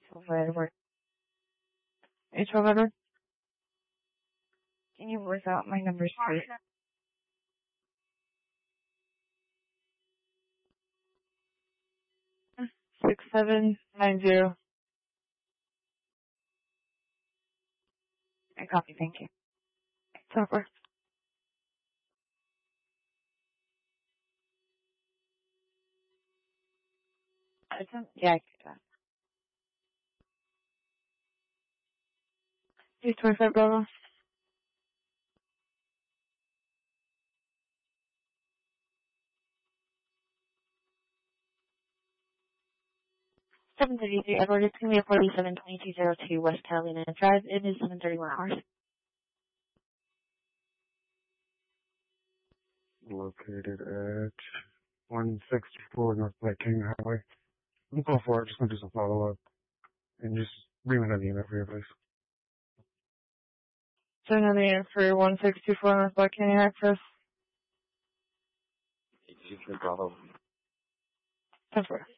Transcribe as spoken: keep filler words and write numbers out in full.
Edward. H twelve Edward. Can you work out my numbers, please? Six seven nine zero. I copy. Thank you. Software. Yeah, I get that. Two twenty-five Bravo. seven thirty-three Edward. It's going to be a forty-seven twenty-two oh two West Carolina Drive. It is seven thirty-one hours. Located at one sixty-four North Lake King Highway. I'm going for it. Just going to do some follow-up. And just bring me another unit for you, please. So another unit for one six two four North Lake King access. Bravo. Software.